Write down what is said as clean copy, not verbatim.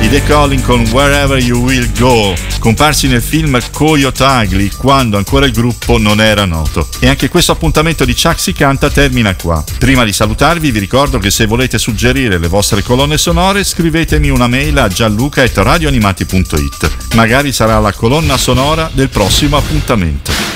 i The Calling con Wherever You Will Go, comparsi nel film Coyote Ugly quando ancora il gruppo non era noto. E anche questo appuntamento di Chuck si canta termina qua. Prima di salutarvi vi ricordo che se volete suggerire le vostre colonne sonore scrivetemi una mail a gianluca@radioanimati.it. Magari sarà la colonna sonora del prossimo appuntamento.